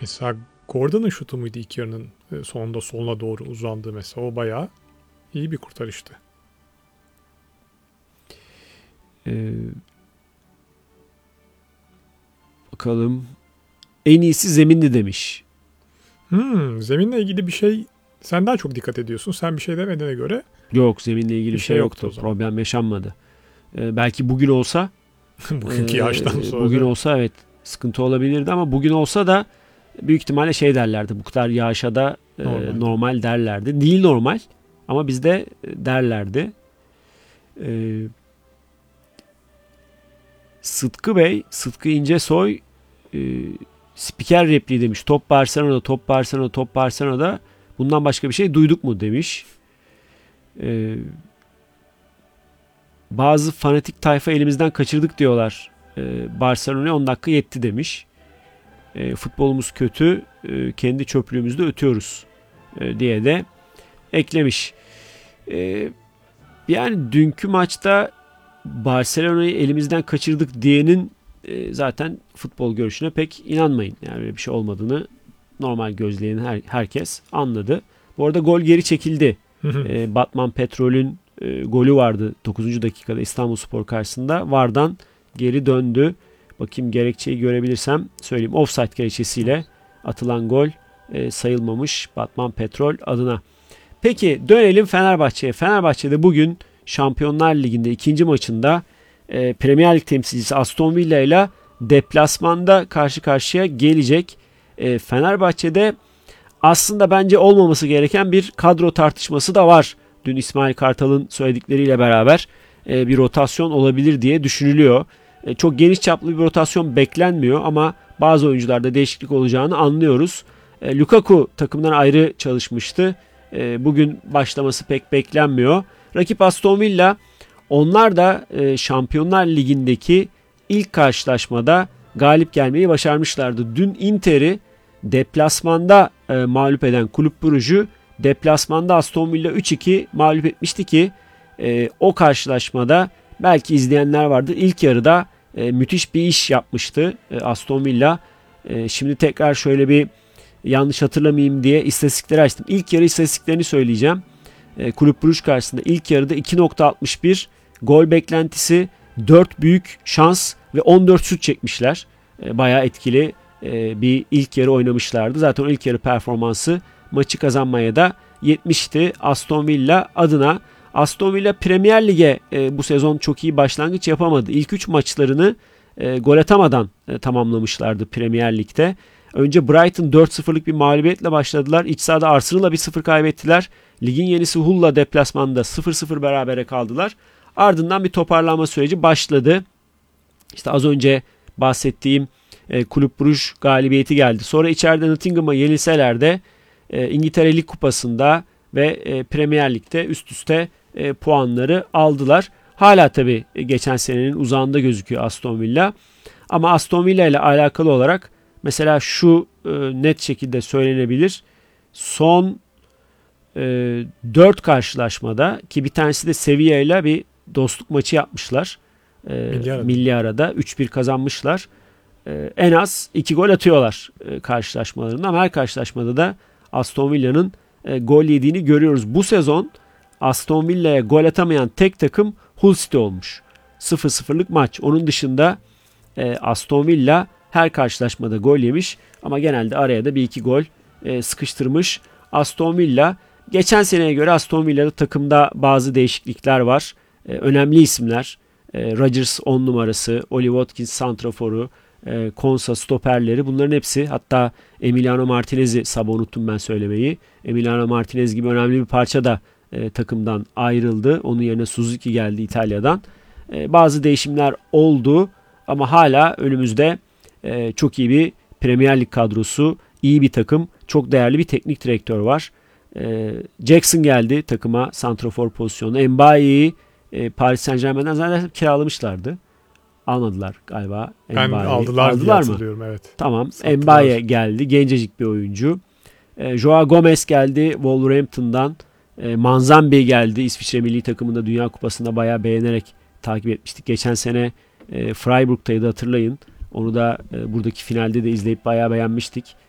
Mesela Gordon'ın şutu muydu ilk yarının sonunda soluna doğru uzandığı mesela. O bayağı iyi bir kurtarıştı. Ee, Bakalım. En iyisi zemindi demiş. Zeminle ilgili bir şey sen daha çok dikkat ediyorsun. Sen bir şey demediğine göre Yok, zeminle ilgili bir şey yoktu. o zaman. Problem yaşanmadı. Belki bugün olsa Bugünkü yaştan sonra. bugün olsa evet sıkıntı olabilirdi ama bugün olsa da büyük ihtimalle şey derlerdi. Bu kadar yağışa da normal derlerdi. Değil normal ama bizde derlerdi. Sıtkı Bey, Sıtkı İncesoy spiker repliği demiş. Top Barcelona'da, top Barcelona'da, top Barcelona'da. Bundan başka bir şey duyduk mu demiş. Bazı fanatik tayfa elimizden kaçırdık diyorlar. Barcelona'ya 10 dakika yetti demiş. Futbolumuz kötü, kendi çöplüğümüzde ötüyoruz diye de eklemiş. Yani dünkü maçta Barcelona'yı elimizden kaçırdık diyenin zaten futbol görüşüne pek inanmayın. Yani öyle bir şey olmadığını normal gözleyen herkes anladı. Bu arada gol geri çekildi. Batman Petrol'ün golü vardı 9. dakikada İstanbulspor karşısında. VAR'dan geri döndü. Bakayım gerekçeyi görebilirsem söyleyeyim. Offside gerekçesiyle atılan gol sayılmamış Batman Petrol adına. Peki dönelim Fenerbahçe'ye. Fenerbahçe'de bugün Şampiyonlar Ligi'nde ikinci maçında Premier Lig temsilcisi Aston Villa ile deplasmanda karşı karşıya gelecek. Fenerbahçe'de aslında bence olmaması gereken bir kadro tartışması da var. Dün İsmail Kartal'ın söyledikleriyle beraber bir rotasyon olabilir diye düşünülüyor. Çok geniş çaplı bir rotasyon beklenmiyor ama bazı oyuncularda değişiklik olacağını anlıyoruz. Lukaku takımdan ayrı çalışmıştı. Bugün başlaması pek beklenmiyor. Rakip Aston Villa, onlar da Şampiyonlar Ligi'ndeki ilk karşılaşmada galip gelmeyi başarmışlardı. Dün Inter'i deplasmanda mağlup eden Kulüp Brugge'u deplasmanda Aston Villa 3-2 mağlup etmişti ki o karşılaşmada belki izleyenler vardı. İlk yarıda müthiş bir iş yapmıştı Aston Villa. Şimdi tekrar şöyle bir yanlış hatırlamayayım diye istatistikleri açtım. İlk yarı istatistiklerini söyleyeceğim. Kulüp Brugge karşısında ilk yarıda 2.61 gol beklentisi, 4 büyük şans ve 14 şut çekmişler. Bayağı etkili bir ilk yarı oynamışlardı. Zaten o ilk yarı performansı maçı kazanmaya da yetmişti Aston Villa adına. Aston Villa Premier Lig'e bu sezon çok iyi başlangıç yapamadı. İlk 3 maçlarını gol atamadan tamamlamışlardı Premier Lig'de. Önce Brighton 4-0'lık bir mağlubiyetle başladılar. İç sahada Arsenal'la 1-0 kaybettiler. Ligin yenisi Hull'la deplasmanda 0-0 berabere kaldılar. Ardından bir toparlanma süreci başladı. İşte az önce bahsettiğim Kulüp Brugge galibiyeti geldi. Sonra içeride Nottingham'a yenilseler de İngiltere Lig Kupası'nda ve Premier Lig'de üst üste puanları aldılar. Hala tabii geçen senenin uzağında gözüküyor Aston Villa. Ama Aston Villa ile alakalı olarak mesela şu net şekilde söylenebilir. Son 4 karşılaşmada ki bir tanesi de Sevilla ile bir dostluk maçı yapmışlar. Milli Arada 3-1 kazanmışlar. En az 2 gol atıyorlar karşılaşmalarında ama her karşılaşmada da Aston Villa'nın gol yediğini görüyoruz. Bu sezon Aston Villa'ya gol atamayan tek takım Hull City olmuş. 0-0'lık maç. Onun dışında Aston Villa her karşılaşmada gol yemiş ama genelde araya da bir iki gol sıkıştırmış Aston Villa. Geçen seneye göre Aston Villa'da takımda bazı değişiklikler var. Önemli isimler. Rodgers 10 numarası, Oli Watkins santraforu, Konsa stoperleri, bunların hepsi, hatta Emiliano Martinez'i sabah unuttum ben söylemeyi. Emiliano Martinez gibi önemli bir parça da takımdan ayrıldı. Onun yerine Suzuki geldi İtalya'dan. Bazı değişimler oldu ama hala önümüzde çok iyi bir Premier Lig kadrosu, iyi bir takım, çok değerli bir teknik direktör var. Jackson geldi takıma santrafor pozisyonu. Mbaye'yi Paris Saint-Germain'den zaten kiralamışlardı. Almadılar galiba. Ben aldılar diye hatırlıyorum, evet. Tamam. Mbaye geldi. Gencecik bir oyuncu. Joao Gomez geldi Wolverhampton'dan. Manzambi geldi. İsviçre milli takımında Dünya Kupası'nda bayağı beğenerek takip etmiştik. Geçen sene Freiburg'taydı, hatırlayın. Onu da buradaki finalde de izleyip bayağı beğenmiştik.